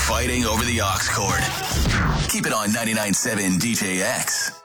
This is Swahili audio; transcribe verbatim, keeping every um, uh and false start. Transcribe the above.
fighting over the aux cord. Keep it on ninety-nine point seven D J X.